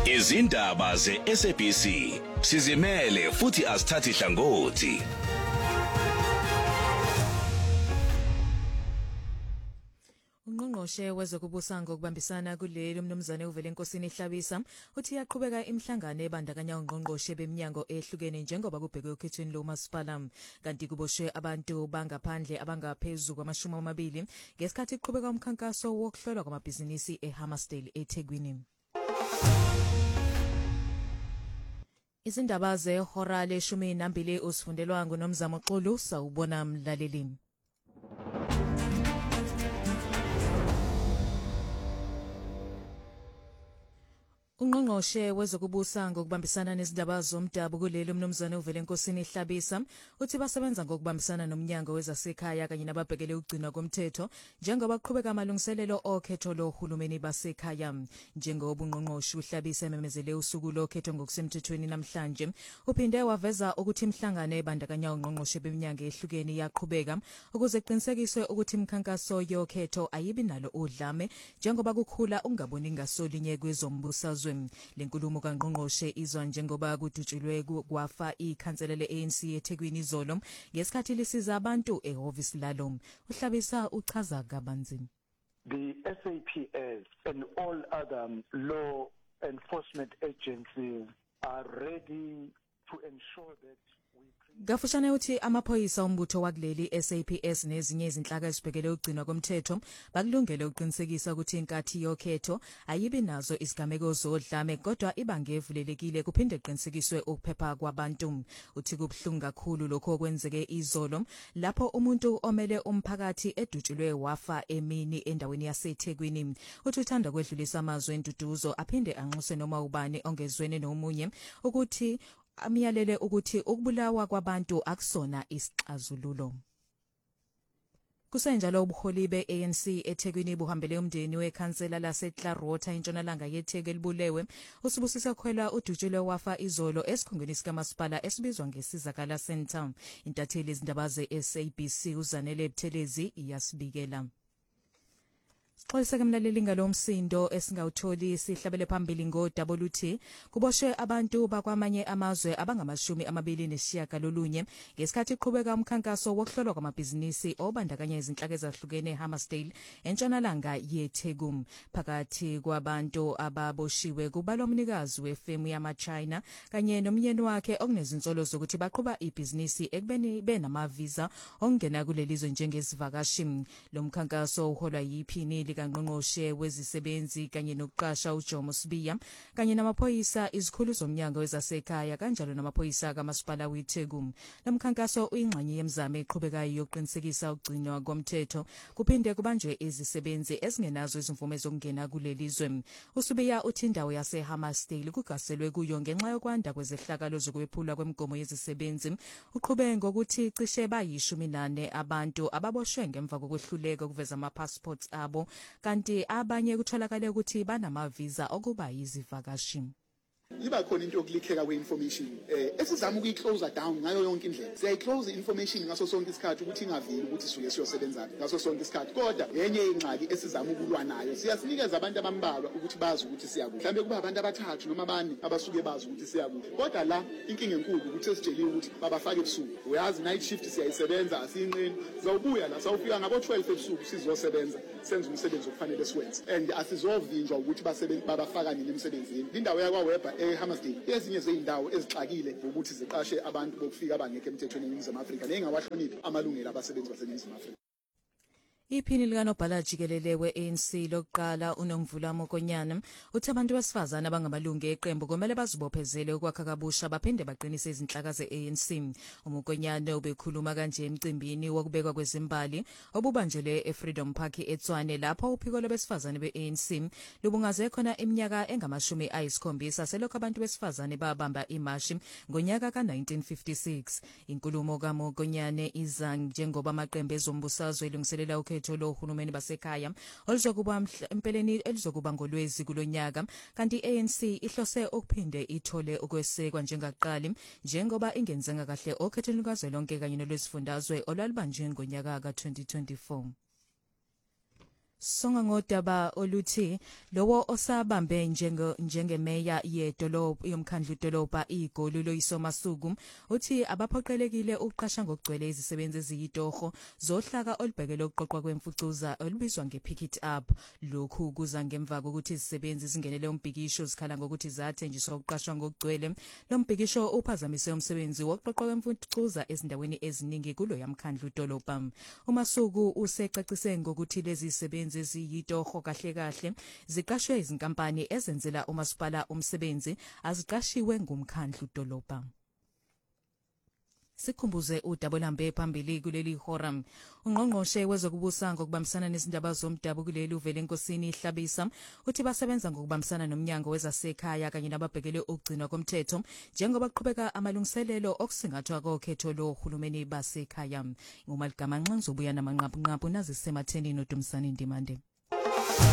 Izindaba ze-SABC sizimele futhi asithathi hlangothi. Ungqongqoshe wezokubusa ngokubambisana kuleli umnumzane uVelenkosini Hlabisa uthi yaqhubeka imihlangano ebandakanya ungqongqoshe beminyango ehlukene njengoba kubhekwe okhethweni lomasipala kanti kuboshwe abantu bangaphandle abangaphezulu kwama-20 ngesikhathi kuqhubeka umkhankaso wokuhlolwa kwamabhizinisi eHammersdale eThekwini. Izindaba zehora le-12 usifundelwa nguNomzamo Xulu sawubona mlaleli. Ungqongqoshe wezokubusa ngokubambisana nezindaba zomdabu kuleli umnumzane uVelenkosini Hlabisa uthi basebenza ngokubambisana nomnyango wezasekhaya kanye nababhekele ukugcinwa komthetho njengoba kuqhubeka amalungiselelo okhetho lohulumeni basekhaya. Njengoba ungqongqoshe uHlabisa ememezele usuku lokhetho ngokusemthethweni namhlanje uphinde waveza ukuthi imihlangano ebandakanya ungqongqoshe beminyango ehlukene yaqhubeka ukuze kuqinisekiswe ukuthi imikhankaso yokhetho ayibi nalo udlame njengoba kukhula ungaboni ngasolinye kwezombusazwe. Lenkulumo kaNgqongqoshe izwa njengoba kudutshulwe kwafa ikhansela le-ANC eThekwini izolo ngesikhathi lisiza abantu ehhovisi lalo. Uhlabisa uchaza kabanzi. The SAPS and all other law enforcement agencies are ready to ensure that Gafushane uthi amaphoyisa ombutho wakuleli SAPS nezinye izinhlaka ezibhekele ukugcinwa komthetho bakulungele ukuqinisekisa ukuthi inkathi yokhetho ayibi nazo isigameko zodlame kodwa ibangevulelekile kuphinde kuqinisekiswe ukuphepha kwabantu. Uthi kubhlungu kakhulu lokho okwenzeke izolo lapho umuntu omele umphakathi edutshulwe wafa emini endaweni yaseThekwini. Uthi uthanda kwedlulisa amazwi enduduzo aphinde anxuse noma ubani ongezweni nomunye ukuthi amiyalele ukuthi ukubulawa kwabantu akusona isixazululo. Kusenjalo ubuholi be-ANC eThekwini buhambele umndeni wekhansela laseClarota entshonalanga yeTheku elibulewe usibusisa khwela udutshulwe wafa izolo esikhungweni sikamasipala esibizwa ngesizakala Center. Intatheli izindaba ze-SABC uZanele Buthelezi iyasibikela. Xolisa mlaleli ngalomsindo esingawutholi sihlabele phambili ngoWT kuboshwe abantu bakwamanye amazwe abangama-29 ngesikhathi kuqhubeka umkhankaso wokuhlolwa kwamabhizinisi obandakanya izinhlaka ezahlukene eHammersdale entshonalanga yeTheku. Phakathi kwabantu ababoshiwe kubalwa umnikazi wefemu yama-China kanye nomyeni wakhe okunezinsolo zokuthi baqhuba ibhizinisi ekubeni benamavisa okungena kulelizwe njengezivakashi. Lo mkhankaso uholwa yiphini likaNgqongqoshe wezisebenzi kanye nokuqasha uJomo Sibiya kanye namaphoyisa izikhulu zomnyango wezasekhaya kanjalo namaphoyisa kamasipala weTheku. Lomkhankaso uyingxenye yemizamo eqhubekayo yokuqinisekisa ukugcinwa komthetho kuphinde kubanjwe izisebenzi ezingenazo izimvume zokungena kulelizwe. uSibiya uthi indawo yaseHammersdale kugaselwe kuyo ngenxa yokwanda kwezehlakalo zokwephula kwemigomo yezisebenzi. Uqhubeke ngokuthi cishe bayi-14 abantu ababoshwe ngemva kokwehluleka ukuveza ama-passports abo kanti abanye kutholakala ukuthi banamavisa okuba yizivakashi. Iba khona into yokulikheka kwe-information esizama ukuyiclose down ngayo yonke indlela. Siyayiclose information ngaso sonke isikhathi ukuthi ingaveli ukuthi suke siyosebenza ngaso sonke isikhathi. Kodwa yenye ingxaki esizama ukulwa nayo siyasinikeza abantu abambalwa ukuthi bazi ukuthi siyakude. Mhlambe kuba abantu abathathu noma abane abasuke bazi ukuthi siyakude. Kodwa la inkinga enkulu ukuthi sesitsheliwe ukuthi babafake ebusuku. Uyazi night shift siyayisebenza asiyinqeni. Sizawubuya la sawufika ngabo-12 ebusuku sizosebenza senze umsebenzi ofanele siwenze. And asizovinjwa ukuthi babafakane nemsebenzini. Indawo yakwaWeber eHammersdale ezinye zeyindawo ezixakile ukuthi ziqashe abantu bokufika abangekho emthethweni eNingizimu Afrika nengawahloniphi amalungelo abasebenzi baseNingizimu Afrika. Iphini likanobhala jikelele we-ANC lokuqala uNomvula Mokonyane uthi abantu besifazane abangamalungu eqembu kumele bazibophezele ukwakha kabusha baphinde baqinise izinhlaka ze-ANC. uMokonyane ubekhuluma kanje emcimbini wokubekwa kwezimbali obubanjelwe eFreedom Park eTshwane lapho uphiko lwabesifazane be-ANC lubungaze khona iminyaka engama-70 selokhu abantu besifazane babamba imashi ngonyaka ka-1956. Inkulumo kaMokonyane iza njengoba amaqembu ezombusazwe elungiselela ukhetho lohulumeni basekhaya oluzokuba empeleni elizokuba ngolwezi kulonyaka kanti ANC ihlose ukuphinde ithole ukwesekwa njengaqali njengoba ingenzanga kahle okhethweni lukazwelonke kanye nolwesifundazwe olwalubanjwe ngonyaka ka-2024. Songa ngodaba oluthi lowo osabambe njengemeya yedolobha yomkhandlu dolobha igoli loyisomasuku uthi abaphoqelekile uqasha ngokugcwele izisebenzi eziyitoho zohlaka olubhekele ukuqoqwa kwemfucuza olubizwa ngepicket up. Lokhu kuza ngemva kokuthi izisebenzi zingenele umbhikisho zikhala ngokuthi zathenjiswa ukuqashwa ngokugcwele. Lo mbhikisho uphazamise umsebenzi wokuqoqwa kwemfucuza ezindaweni eziningi kulo yamkhandlu dolobha. uMasuku usecacise ngokuthi lezi zisebenzi eziyitoho kahle ziqashwe izinkampani ezenzela umasipala umsebenzi aziqashiwe ngumkhandlu dolobha. Sikhumbuze uDabolambe phambili kuleli hora. Ungqongqoshe wezokubusa ngokubambisana nezindaba zomdabu kuleli uvele enkosini Hlabisa uthi basebenza ngokubambisana nomnyango wezasekhaya kanye nababhekele ukugcinwa komthetho njengoba qhubeka amalungiselelo okusingathwa kokhetho lohulumeni basekhaya. Ngomaligama nxa ngizobuya namanqaphunqaphu nazisematheni noDumsani Ndimande.